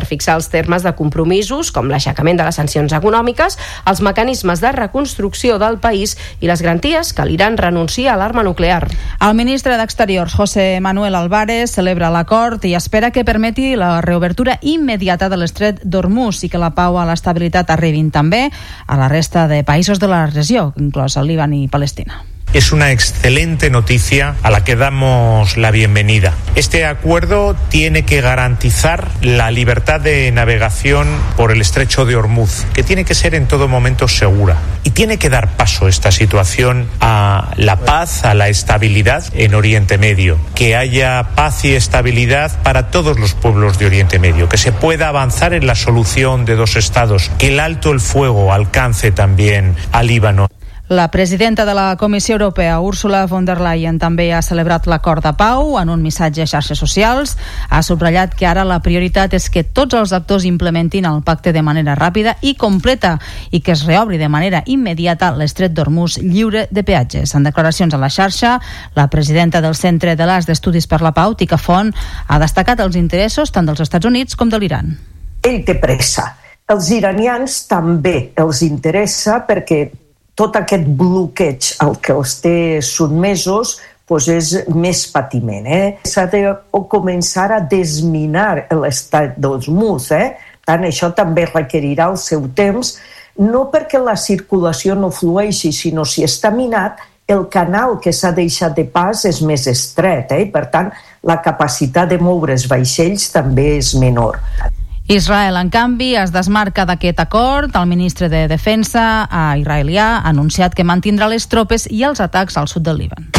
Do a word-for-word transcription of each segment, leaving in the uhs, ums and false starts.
fixar els termes de compromisos, com l'aixecament de les sancions econòmiques, els mecanismes de reconstrucció del país i les garanties que l'Iran renuncia a l'arma nuclear. El ministre d'Exteriors, José Manuel Álvarez, celebra l'acord i espera que permeti la reobertura immediata de l'estret d'Hormuz i que la pau i l'estabilitat arribin també a la resta de països de la regió, inclòs el Líban i Palestina. Es una excelente noticia a la que damos la bienvenida. Este acuerdo tiene que garantizar la libertad de navegación por el estrecho de Hormuz, que tiene que ser en todo momento segura. Y tiene que dar paso esta situación a la paz, a la estabilidad en Oriente Medio. Que haya paz y estabilidad para todos los pueblos de Oriente Medio. Que se pueda avanzar en la solución de dos estados. Que el alto el fuego alcance también al Líbano. La presidenta de la Comissió Europea, Ursula von der Leyen, també ha celebrat l'acord de pau en un missatge a xarxes socials. Ha subratllat que ara la prioritat és que tots els actors implementin el pacte de manera ràpida i completa i que es reobri de manera immediata l'estret d'Hormuz lliure de peatges. En declaracions a la xarxa, la presidenta del Centre de l'As d'Estudis per la Pau, Tika Font, ha destacat els interessos tant dels Estats Units com de l'Iran. Ell té pressa. Els iranians també els interessa perquè tot aquest bloqueig al que els té sotmesos doncs és més patiment. Eh? S'ha de començar a desminar l'estat d'Hormuz. Eh? Tant això també requerirà el seu temps, no perquè la circulació no flueixi, sinó si està minat, el canal que s'ha deixat de pas és més estret. Eh? Per tant, la capacitat de moure's vaixells també és menor. Israel, en canvi, es desmarca d'aquest acord. El ministre de Defensa israelià ha anunciat que mantindrà les tropes i els atacs al sud del Líban.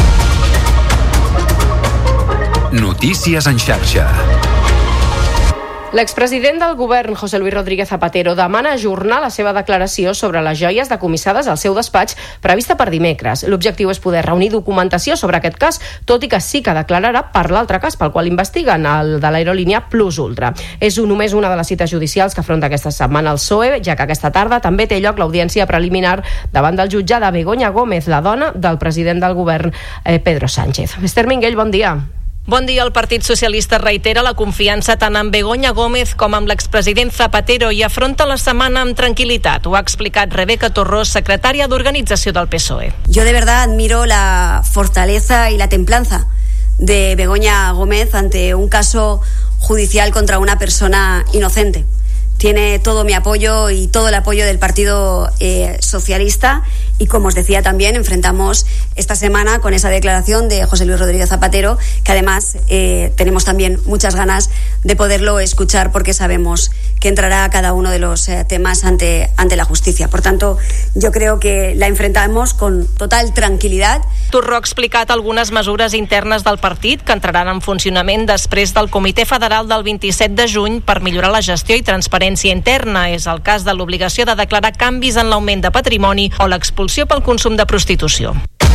Notícies en xarxa. L'expresident del govern, José Luis Rodríguez Zapatero, demana ajornar la seva declaració sobre les joies decomissades al seu despatx prevista per dimecres. L'objectiu és poder reunir documentació sobre aquest cas, tot i que sí que declararà per l'altre cas pel qual investiguen, el de l'aerolínia Plus Ultra. És només una de les cites judicials que afronta aquesta setmana el P S O E, ja que aquesta tarda també té lloc l'audiència preliminar davant del jutge de Begoña Gómez, la dona del president del govern, eh, Pedro Sánchez. Esther Minguell, bon dia. Bon dia. El Partit Socialista reitera la confiança tant en Begoña Gómez com amb l'expresident Zapatero i afronta la setmana amb tranquil·litat. Ho ha explicat Rebeca Torrós, secretària d'Organització del P S O E. Yo de verdad admiro la fortaleza y la templanza de Begoña Gómez ante un caso judicial contra una persona inocente. Tiene todo mi apoyo y todo el apoyo del Partido eh, Socialista y, como os decía, también enfrentamos esta semana con esa declaración de José Luis Rodríguez Zapatero, que además eh, tenemos también muchas ganas de poderlo escuchar porque sabemos que entrará a cada uno de los eh, temas ante, ante la justicia. Por tanto, yo creo que la enfrentamos con total tranquilidad. Torró ha explicat algunes mesures internes del partit que entraran en funcionament després del Comitè Federal del vint-i-set de juny per millorar la gestió i transparència interna. És el cas de l'obligació de declarar canvis en l'augment de patrimoni o l'expulsió pel consum de prostitució.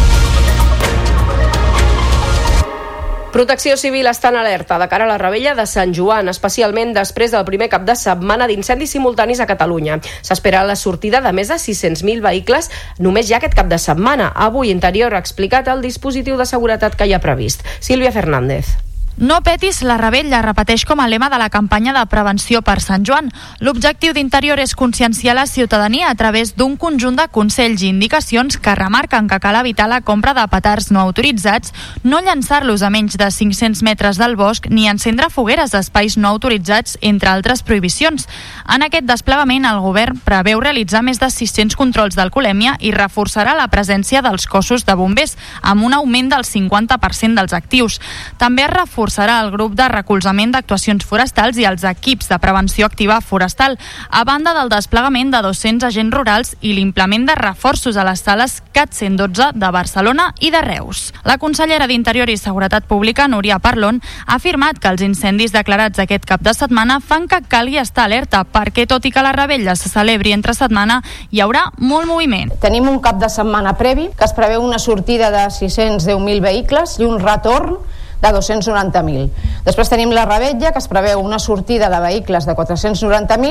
Protecció Civil està en alerta de cara a la revetlla de Sant Joan, especialment després del primer cap de setmana d'incendis simultanis a Catalunya. S'espera la sortida de més de sis-cents mil vehicles només ja aquest cap de setmana. Avui Interior ha explicat el dispositiu de seguretat que hi ha previst. Sílvia Fernández. No petis la revetlla, repeteix com a lema de la campanya de prevenció per Sant Joan. L'objectiu d'Interior és conscienciar la ciutadania a través d'un conjunt de consells i indicacions que remarquen que cal evitar la compra de petards no autoritzats, no llançar-los a menys de cinc-cents metres del bosc ni encendre fogueres a espais no autoritzats, entre altres prohibicions. En aquest desplegament, el govern preveu realitzar més de sis-cents controls d'alcoholèmia i reforçarà la presència dels cossos de bombers, amb un augment del cinquanta per cent dels actius. També es reforçarà reforçarà el grup de recolzament d'actuacions forestals i els equips de prevenció activa forestal, a banda del desplegament de dos-cents agents rurals i l'implement de reforços a les sales C A T cent dotze de Barcelona i de Reus. La consellera d'Interior i Seguretat Pública, Núria Parlon, ha afirmat que els incendis declarats aquest cap de setmana fan que calgui estar alerta, perquè tot i que la revetlla se celebri entre setmana, hi haurà molt moviment. Tenim un cap de setmana previ que es preveu una sortida de sis-cents deu mil vehicles i un retorn de dos-cents noranta mil. Després tenim la revetlla, que es preveu una sortida de vehicles de quatre-cents noranta mil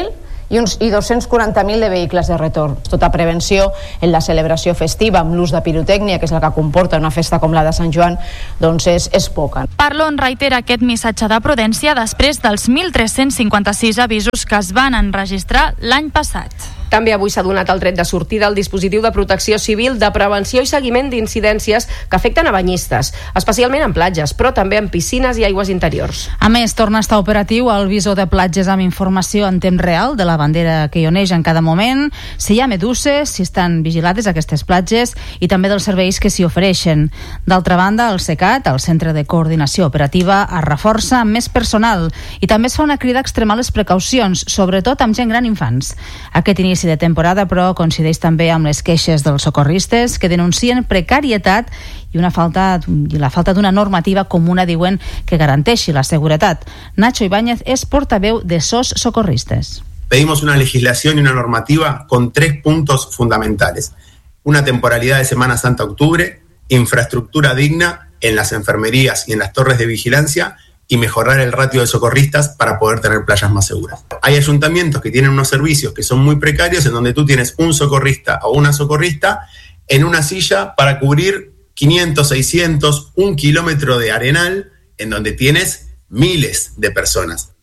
i, uns, i dos-cents quaranta mil de vehicles de retorn. Tota prevenció en la celebració festiva amb l'ús de pirotècnia, que és la que comporta una festa com la de Sant Joan, doncs és, és poca. Parlon reitera aquest missatge de prudència després dels mil tres-cents cinquanta-sis avisos que es van enregistrar l'any passat. També avui s'ha donat el tret de sortida al dispositiu de protecció civil de prevenció i seguiment d'incidències que afecten a banyistes, especialment en platges, però també en piscines i aigües interiors. A més, torna a estar operatiu el visor de platges amb informació en temps real de la bandera que hi oneix en cada moment, si hi ha meduses, si estan vigilades aquestes platges i també dels serveis que s'hi ofereixen. D'altra banda, el CECAT, el Centre de Coordinació Operativa, es reforça amb més personal i també es fa una crida a extremar les precaucions, sobretot amb gent gran i infants. Aquest inici de temporada, però, coincideix també amb les queixes dels socorristes que denuncien precarietat i una falta i la falta d'una normativa comuna, diuen, que garanteixi la seguretat. Nacho Ibáñez és portaveu de S O S Socorristes. Pedimos una legislación y una normativa con tres puntos fundamentales. Una temporalidad de Semana Santa-Octubre, infraestructura digna en las enfermerías y en las torres de vigilancia y mejorar el ratio de socorristas para poder tener playas más seguras. Hay ayuntamientos que tienen unos servicios que son muy precarios, en donde tú tienes un socorrista o una socorrista en una silla para cubrir quinientos, seiscientos, un kilómetro de arenal, en donde tienes miles de personas.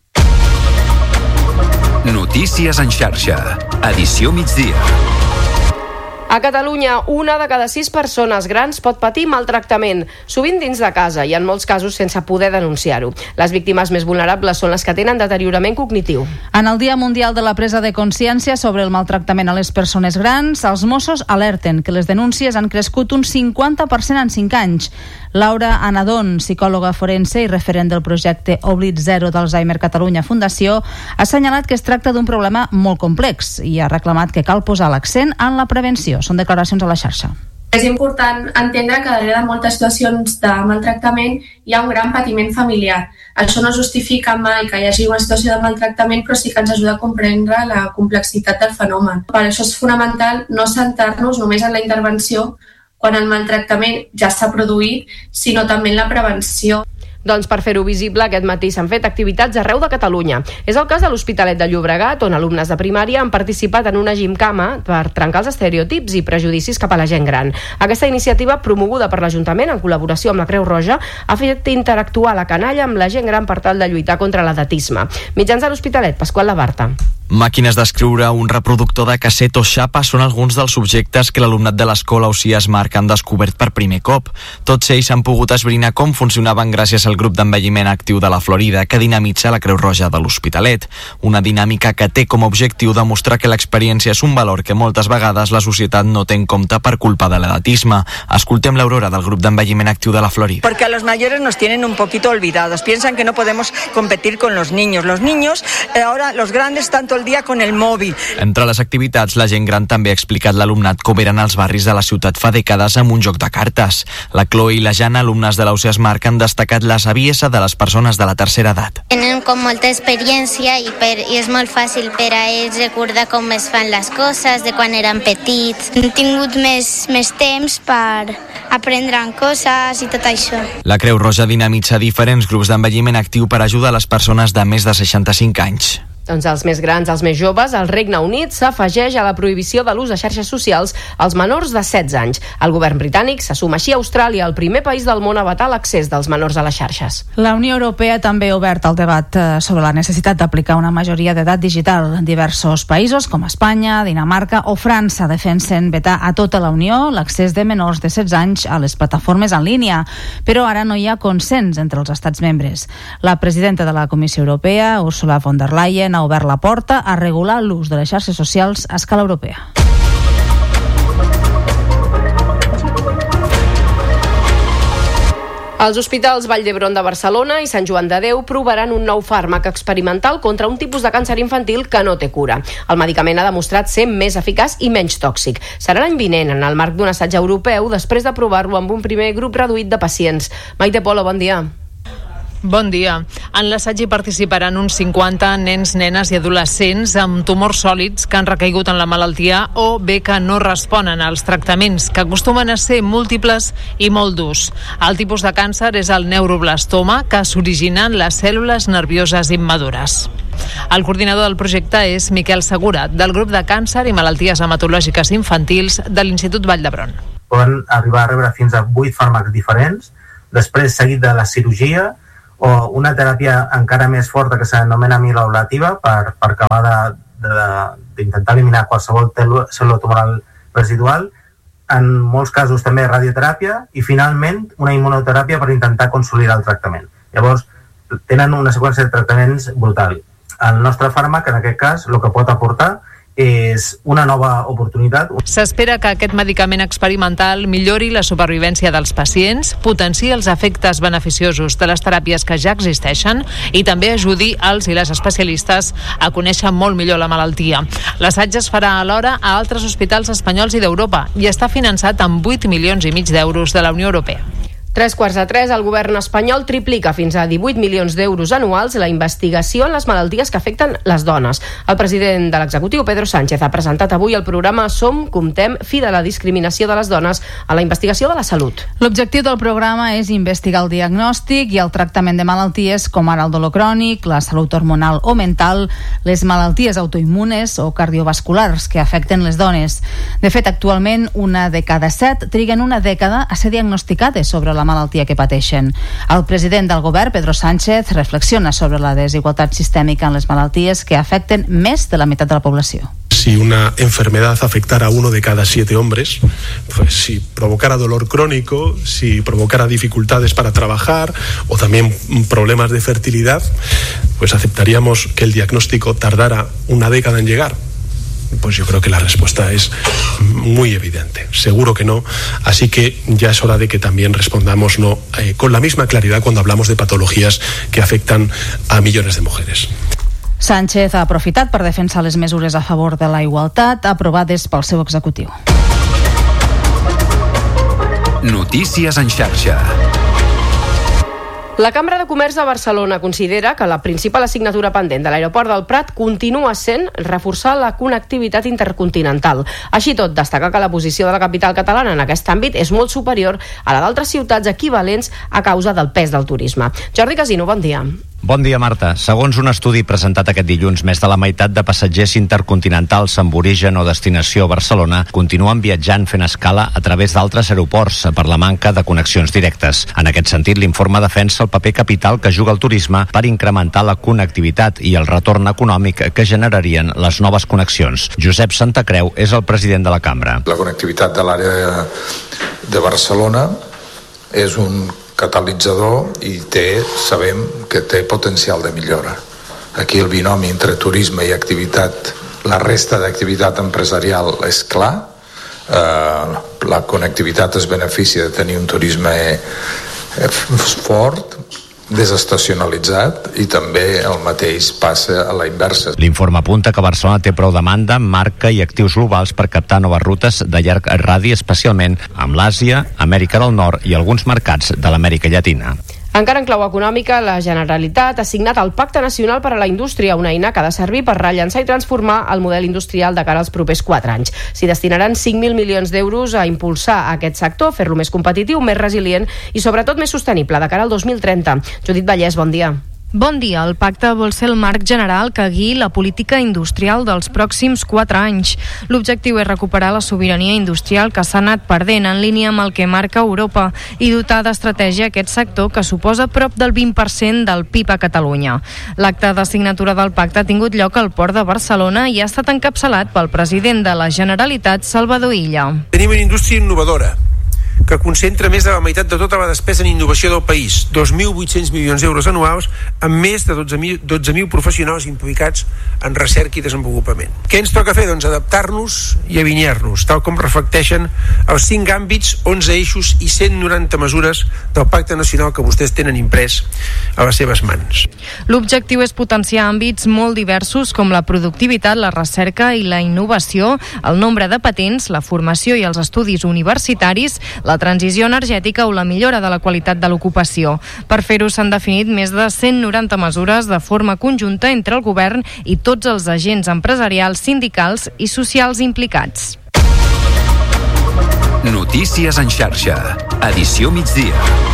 Notícies en xarxa, edició migdia. A Catalunya, una de cada sis persones grans pot patir maltractament, sovint dins de casa i en molts casos sense poder denunciar-ho. Les víctimes més vulnerables són les que tenen deteriorament cognitiu. En el Dia Mundial de la Presa de Consciència sobre el maltractament a les persones grans, els Mossos alerten que les denúncies han crescut un cinquanta per cent en cinc anys. Laura Anadon, psicòloga forense i referent del projecte Oblit Zero d'Alzheimer Catalunya Fundació, ha assenyalat que es tracta d'un problema molt complex i ha reclamat que cal posar l'accent en la prevenció. Són declaracions a la xarxa. És important entendre que darrere de moltes situacions de maltractament hi ha un gran patiment familiar. Això no justifica mai que hi hagi una situació de maltractament, però sí que ens ajuda a comprendre la complexitat del fenomen. Per això és fonamental no centrar-nos només en la intervenció quan el maltractament ja s'ha produït, sinó també en la prevenció. Doncs per fer-ho visible, aquest matí s'han fet activitats arreu de Catalunya. És el cas de l'Hospitalet de Llobregat, on alumnes de primària han participat en una gimcama per trencar els estereotips i prejudicis cap a la gent gran. Aquesta iniciativa, promoguda per l'Ajuntament en col·laboració amb la Creu Roja, ha fet interactuar la canalla amb la gent gran per tal de lluitar contra l'edatisme. Mitjans de l'Hospitalet, Pasqual Labarta. Màquines d'escriure, un reproductor de casset o xapa són alguns dels objectes que l'alumnat de l'escola Ausiàs Marc han descobert per primer cop. Tots ells han pogut esbrinar com funcionaven gràcies al grup d'envelliment actiu de la Florida que dinamitza la Creu Roja de l'Hospitalet. Una dinàmica que té com a objectiu demostrar que l'experiència és un valor que moltes vegades la societat no té en compte per culpa de l'edatisme. Escoltem l'Aurora del grup d'envelliment actiu de la Florida. Porque a los mayores nos tienen un poquito olvidados. Piensan que no podemos competir con los niños. Los niños, eh, ahora los grandes tanto el dia con el mòbil. Entre les activitats, la gent gran també ha explicat l'alumnat com eren els barris de la ciutat fa dècades amb un joc de cartes. La Chloe i la Jana, alumnes de l'Ausiàs Marc, han destacat la saviesa de les persones de la tercera edat. Tenen com molta experiència i, per, i és molt fàcil per a ells recordar com es fan les coses de quan eren petits. Han tingut més, més temps per aprendre coses i tot això. La Creu Roja dinamitza diferents grups d'envelliment actiu per ajudar a les persones de més de seixanta-cinc anys. Doncs els més grans, els més joves, el Regne Unit s'afegeix a la prohibició de l'ús de xarxes socials als menors de setze anys. El govern britànic se suma així a Austràlia, el primer país del món a vetar l'accés dels menors a les xarxes. La Unió Europea també ha obert el debat sobre la necessitat d'aplicar una majoria d'edat digital. Diversos països, com Espanya, Dinamarca o França, defensen vetar a tota la Unió l'accés de menors de setze anys a les plataformes en línia. Però ara no hi ha consens entre els estats membres. La presidenta de la Comissió Europea, Ursula von der Leyen, ha obert la porta a regular l'ús de les xarxes socials a escala europea. Els hospitals Vall d'Hebron de Barcelona i Sant Joan de Déu provaran un nou fàrmac experimental contra un tipus de càncer infantil que no té cura. El medicament ha demostrat ser més eficaç i menys tòxic. Serà l'any vinent, en el marc d'un assaig europeu, després de provar-lo amb un primer grup reduït de pacients. Maite Polo, bon dia. Bon dia. En l'assaig hi participaran uns cinquanta nens, nenes i adolescents amb tumors sòlids que han recaigut en la malaltia o bé que no responen als tractaments, que acostumen a ser múltiples i molt durs. El tipus de càncer és el neuroblastoma, que s'origina en les cèl·lules nervioses immadures. El coordinador del projecte és Miquel Segura, del grup de càncer i malalties hematològiques infantils de l'Institut Vall d'Hebron. Poden arribar a rebre fins a vuit fàrmacs diferents, després seguit de la cirurgia, o una teràpia encara més forta que s'anomena amiloablativa per, per acabar d'intentar eliminar qualsevol cèl·lula tumoral residual, en molts casos també radioteràpia i finalment una immunoteràpia per intentar consolidar el tractament. Llavors tenen una seqüència de tractaments brutal. El nostre fàrmac, en aquest cas, el que pot aportar és una nova oportunitat. S'espera que aquest medicament experimental millori la supervivència dels pacients, potenciï els efectes beneficiosos de les teràpies que ja existeixen i també ajudi als i les especialistes a conèixer molt millor la malaltia. L'assaig es farà alhora a altres hospitals espanyols i d'Europa i està finançat amb vuit milions i mig d'euros de la Unió Europea. Tres quarts de tres, el govern espanyol triplica fins a divuit milions d'euros anuals la investigació en les malalties que afecten les dones. El president de l'executiu, Pedro Sánchez, ha presentat avui el programa Som, Comptem, Fi de la discriminació de les dones a la investigació de la salut. L'objectiu del programa és investigar el diagnòstic i el tractament de malalties com ara el dolor crònic, la salut hormonal o mental, les malalties autoimmunes o cardiovasculars que afecten les dones. De fet, actualment, una de cada set triguen una dècada a ser diagnosticades sobre la la malaltia que pateixen. El president del govern, Pedro Sánchez, reflexiona sobre la desigualtat sistèmica en les malalties que afecten més de la meitat de la població. Si una enfermedad afectara a uno de cada siete hombres, pues si provocara dolor crónico, si provocara dificultades para trabajar o también problemas de fertilidad, pues aceptaríamos que el diagnóstico tardara una década en llegar. Pues yo creo que la respuesta es muy evidente, seguro que no, así que ya es hora de que también respondamos no eh, con la misma claridad cuando hablamos de patologías que afectan a millones de mujeres. Sánchez ha aprofitat per defensar les mesures a favor de la igualtat aprovades pel seu executiu. Notícies en xarxa. La Cambra de Comerç de Barcelona considera que la principal assignatura pendent de l'aeroport del Prat continua sent reforçar la connectivitat intercontinental. Així tot, destacar que la posició de la capital catalana en aquest àmbit és molt superior a la d'altres ciutats equivalents a causa del pes del turisme. Jordi Casino, bon dia. Bon dia, Marta. Segons un estudi presentat aquest dilluns, més de la meitat de passatgers intercontinentals amb origen o destinació a Barcelona continuen viatjant fent escala a través d'altres aeroports per la manca de connexions directes. En aquest sentit, l'informe defensa el paper capital que juga el turisme per incrementar la connectivitat i el retorn econòmic que generarien les noves connexions. Josep Santacreu és el president de la Cambra. La connectivitat de l'àrea de Barcelona és un catalitzador i té, sabem que té potencial de millora. Aquí el binomi entre turisme i activitat, la resta d'activitat empresarial és clar, eh, la connectivitat es beneficia de tenir un turisme fort, desestacionalitzat, i també el mateix passa a la inversa. L'informe apunta que Barcelona té prou demanda, marca i actius globals per captar noves rutes de llarg radi, especialment amb l'Àsia, Amèrica del Nord i alguns mercats de l'Amèrica Llatina. Encara en clau econòmica, la Generalitat ha signat el Pacte Nacional per a la Indústria, una eina que ha de servir per rellançar i transformar el model industrial de cara als propers quatre anys. S'hi destinaran cinc mil milions d'euros a impulsar aquest sector, fer-lo més competitiu, més resilient i sobretot més sostenible de cara al dos mil trenta. Judit Vallès, bon dia. Bon dia. El pacte vol ser el marc general que guiï la política industrial dels pròxims quatre anys. L'objectiu és recuperar la sobirania industrial que s'ha anat perdent en línia amb el que marca Europa i dotar d'estratègia aquest sector que suposa prop del vint per cent del P I B a Catalunya. L'acte de signatura del pacte ha tingut lloc al Port de Barcelona i ha estat encapçalat pel president de la Generalitat, Salvador Illa. Tenim una indústria innovadora que concentra més de la meitat de tota la despesa en innovació del país, dos mil vuit-cents milions d'euros anuals, amb més de dotze mil professionals implicats en recerca i desenvolupament. Què ens toca fer? Doncs adaptar-nos i alinear-nos, tal com reflecteixen els cinc àmbits, onze eixos i cent noranta mesures del Pacte Nacional que vostès tenen imprès a les seves mans. L'objectiu és potenciar àmbits molt diversos com la productivitat, la recerca i la innovació, el nombre de patents, la formació i els estudis universitaris, la transició energètica o la millora de la qualitat de l'ocupació. Per fer-ho s'han definit més de cent noranta mesures de forma conjunta entre el govern i tots els agents empresarials, sindicals i socials implicats. Notícies en xarxa. Edició migdia.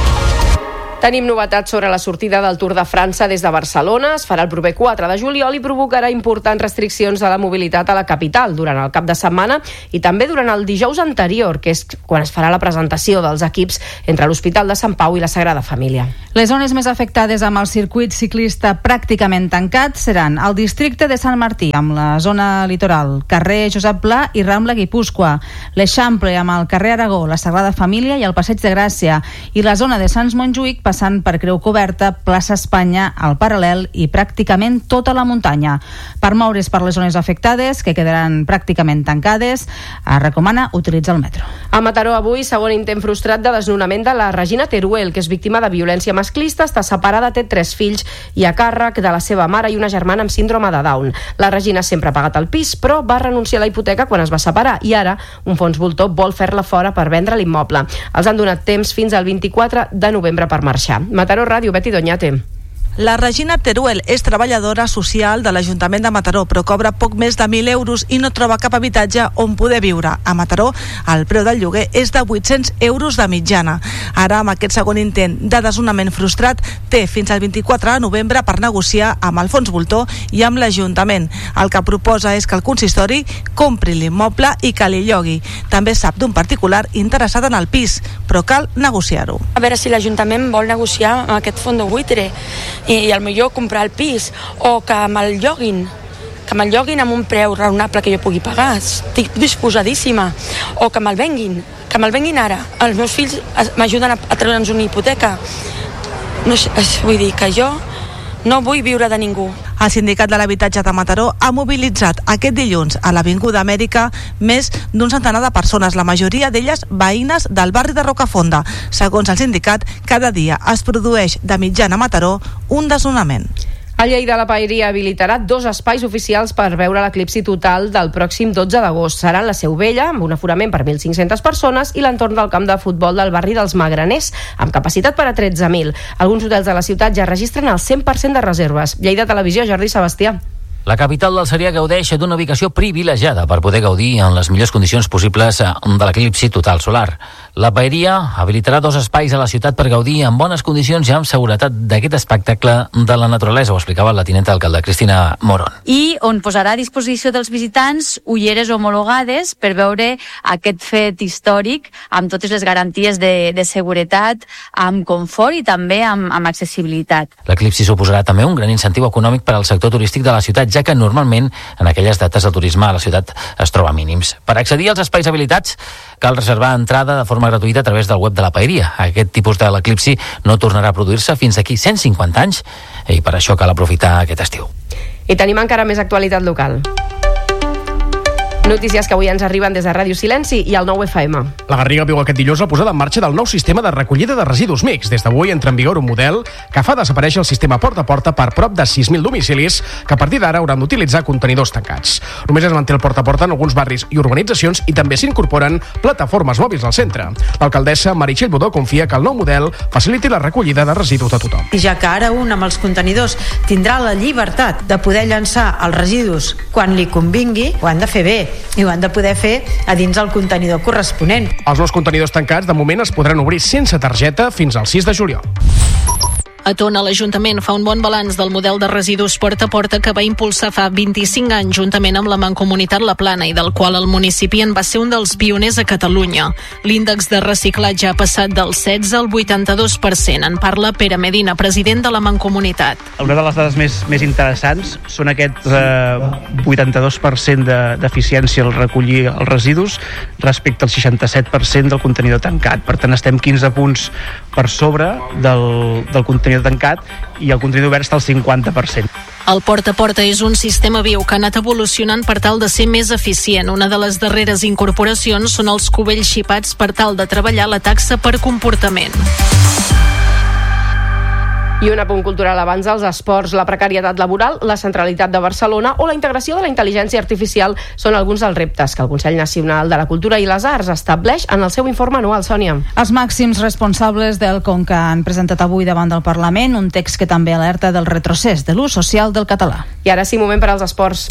Tenim novetats sobre la sortida del Tour de França des de Barcelona. Es farà el proper quatre de juliol i provocarà importants restriccions de la mobilitat a la capital durant el cap de setmana i també durant el dijous anterior, que és quan es farà la presentació dels equips entre l'Hospital de Sant Pau i la Sagrada Família. Les zones més afectades amb el circuit ciclista pràcticament tancat seran el districte de Sant Martí, amb la zona litoral, carrer Josep Pla i Rambla Guipúscoa, l'Eixample amb el carrer Aragó, la Sagrada Família i el Passeig de Gràcia, i la zona de Sants Montjuïc passant per Creu Coberta, plaça Espanya, al Paral·lel i pràcticament tota la muntanya. Per moure's per les zones afectades, que quedaran pràcticament tancades, es recomana utilitzar el metro. A Mataró avui, segon intent frustrat de desnonament de la Regina Teruel, que és víctima de violència masclista, està separada, té tres fills i a càrrec de la seva mare i una germana amb síndrome de Down. La Regina sempre ha pagat el pis, però va renunciar a la hipoteca quan es va separar i ara un fons voltor vol fer-la fora per vendre l'immoble. Els han donat temps fins al vint-i-quatre de novembre per marxar. Mataró Ràdio, Betty Doñate. La Regina Teruel és treballadora social de l'Ajuntament de Mataró, però cobra poc més de mil euros i no troba cap habitatge on poder viure. A Mataró, el preu del lloguer és de vuit-cents euros de mitjana. Ara, amb aquest segon intent de desnonament frustrat, té fins al vint-i-quatre de novembre per negociar amb el fons voltor i amb l'Ajuntament. El que proposa és que el consistori compri l'immoble i que li llogui. També sap d'un particular interessat en el pis, però cal negociar-ho. A veure si l'Ajuntament vol negociar amb aquest fons de buitre i al millor comprar el pis o que me'l lloguin que me'l lloguin amb un preu raonable que jo pugui pagar. Estic disposadíssima. O que me'l venguin, que me'l venguin ara. Els meus fills m'ajuden a, a treure'ns una hipoteca. No sé, vull dir que jo no vull viure de ningú. El Sindicat de l'Habitatge de Mataró ha mobilitzat aquest dilluns a l'Avinguda Amèrica més d'un centenar de persones, la majoria d'elles veïnes del barri de Rocafonda. Segons el sindicat, cada dia es produeix de mitjana a Mataró un desnonament. A Lleida, la Paeria habilitarà dos espais oficials per veure l'eclipsi total del pròxim dotze d'agost. Seran la Seu Vella, amb un aforament per mil cinc-centes persones, i l'entorn del camp de futbol del barri dels Magraners, amb capacitat per a tretze mil. Alguns hotels de la ciutat ja registren el cent per cent de reserves. Lleida Televisió, Jordi Sebastià. La capital del Segrià gaudeix d'una ubicació privilegiada per poder gaudir en les millors condicions possibles de l'eclipsi total solar. La Paeria habilitarà dos espais a la ciutat per gaudir en bones condicions i amb seguretat d'aquest espectacle de la naturalesa, ho explicava la tinenta alcalde Cristina Moron. I on posarà a disposició dels visitants ulleres homologades per veure aquest fet històric amb totes les garanties de, de seguretat, amb confort i també amb, amb accessibilitat. L'eclipsi suposarà també un gran incentiu econòmic per al sector turístic de la ciutat, ja que normalment en aquelles dates el turisme a la ciutat es troba a mínims. Per accedir als espais habilitats cal reservar entrada de forma gratuïta a través del web de la Paeria. Aquest tipus de l'eclipsi no tornarà a produir-se fins d'aquí cent cinquanta anys i per això cal aprofitar aquest estiu. I tenim encara més actualitat local. Notícies que avui ens arriben des de Ràdio Silenci i el nou F M. La Garriga viu aquest dilluns la posada en marxa del nou sistema de recollida de residus mix. Des d'avui entra en vigor un model que fa desaparèixer el sistema porta a porta per prop de sis mil domicilis que a partir d'ara hauran d'utilitzar contenidors tancats. Només es manté el porta a porta en alguns barris i urbanitzacions i també s'incorporen plataformes mòbils al centre. L'alcaldessa Meritxell Budó confia que el nou model faciliti la recollida de residus de tothom. I ja que ara un amb els contenidors tindrà la llibertat de poder llançar els residus quan li convingui, ho han de fer bé i ho han de poder fer a dins el contenidor corresponent. Els nous contenidors tancats de moment es podran obrir sense targeta fins al sis de juliol. A Tona, l'Ajuntament fa un bon balanç del model de residus porta a porta que va impulsar fa vint-i-cinc anys juntament amb la Mancomunitat La Plana i del qual el municipi en va ser un dels pioners a Catalunya. L'índex de reciclatge ha passat del setze al vuitanta-dos per cent. En parla Pere Medina, president de la Mancomunitat. Una de les dades més, més interessants són aquest eh, vuitanta-dos per cent d'eficiència al recollir els residus respecte al seixanta-set per cent del contenidor tancat. Per tant, estem quinze punts per sobre del, del contenidor tancat i el contenidor obert està al cinquanta per cent. El porta a porta és un sistema viu que ha anat evolucionant per tal de ser més eficient. Una de les darreres incorporacions són els cubells xipats per tal de treballar la taxa per comportament. I un apunt cultural abans, els esports, la precarietat laboral, la centralitat de Barcelona o la integració de la intel·ligència artificial són alguns dels reptes que el Consell Nacional de la Cultura i les Arts estableix en el seu informe anual, Sònia. Els màxims responsables del Conca han presentat avui davant del Parlament un text que també alerta del retrocés de l'ús social del català. I ara sí, moment per als esports.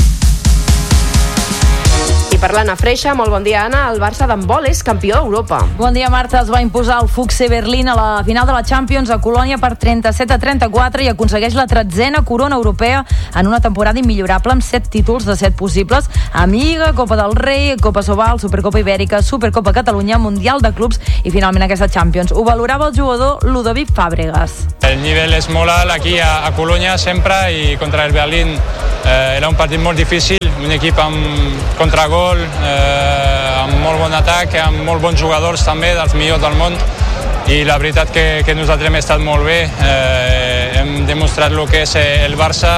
I parlant a Freixa, molt bon dia, Anna. El Barça d'handbol és campió d'Europa. Bon dia, Marta. Es va imposar el Fuchse Berlín a la final de la Champions a Colònia per trenta-set a trenta-quatre i aconsegueix la tretzena corona europea en una temporada immillorable amb set títols de set possibles: Lliga, Copa del Rei, Copa Sobal, Supercopa Ibèrica, Supercopa Catalunya, Mundial de Clubs i finalment aquesta Champions. Ho valorava el jugador Ludovic Fàbregas. El nivell és molt alt aquí a, a Colònia sempre, i contra el Berlín eh, era un partit molt difícil, un equip amb contragol, eh, amb molt bon atac, amb molt bons jugadors també, dels millors del món, i la veritat que, que nosaltres hem estat molt bé, eh, hem demostrat el que és el Barça,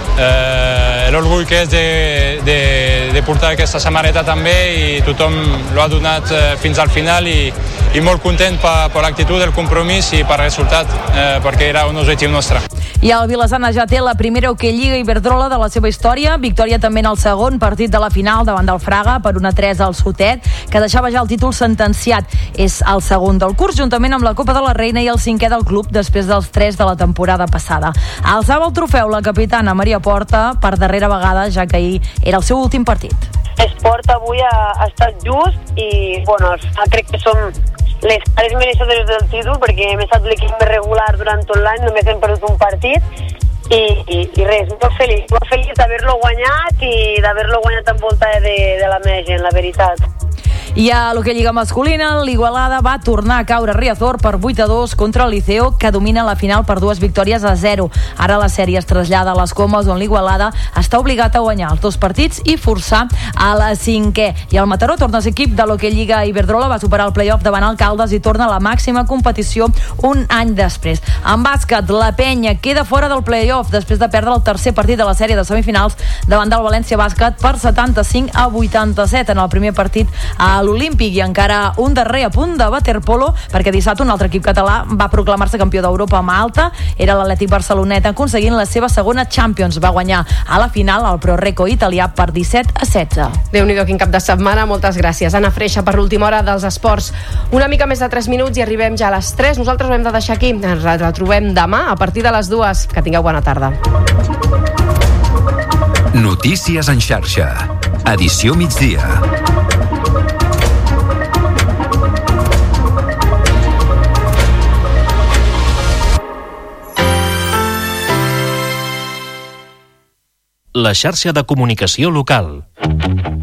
eh, l'orgull que és de, de, de portar aquesta samarreta també, i tothom l'ha donat eh, fins al final, i, i molt content per, per l'actitud, el compromís i per el resultat, eh, perquè era un objectiu nostre. I el Vilassana ja té la primera Hockey Lliga Iberdrola de la seva història. Victòria també en el segon partit de la final davant del Fraga per una tres al Sotet, que deixava ja el títol sentenciat. És el segon del curs, juntament amb la Copa de la Reina, i el cinquè del club després dels tres de la temporada passada. Alçava el trofeu la capitana Maria Porta per darrera vegada, ja que ahir era el seu últim partit. Esport avui ha, ha estat just i bueno, crec que som les cares mereixedores del títol, perquè hem estat l'equip més regular durant tot l'any, només hem perdut un partit i, i, i res, molt feliç, molt feliç d'haver-lo guanyat i d'haver-lo guanyat envoltada de, de la meva gent, la veritat. I a l'Hockey Lliga masculina, l'Igualada va tornar a caure a Riazor per vuit a dos contra el Liceo, que domina la final per dues victòries a zero. Ara la sèrie es trasllada a les Comes, on l'Igualada està obligat a guanyar els dos partits i forçar a la cinquè. I el Mataró torna a ser equip de l'Hockey Lliga Iberdrola, va superar el play-off davant el Caldes i torna a la màxima competició un any després. En bàsquet, la Penya queda fora del play-off després de perdre el tercer partit de la sèrie de semifinals davant del València Bàsquet per setanta-cinc a vuitanta-set en el primer partit a l'Olímpic. I encara un darrer apunt de waterpolo, perquè dissabte un altre equip català va proclamar-se campió d'Europa a Malta. Era l'Atlètic Barcelonet, aconseguint la seva segona Champions. Va guanyar a la final el Pro Reco italià per disset a setze. Déu-n'hi-do, quin cap de setmana. Moltes gràcies, Anna Freixa, per l'última hora dels esports. Una mica més de tres minuts i arribem ja a les tres. Nosaltres ho hem de deixar aquí. Ens retrobem demà a partir de les dues. Que tingueu bona tarda. Notícies en xarxa. Edició migdia. La xarxa de comunicació local.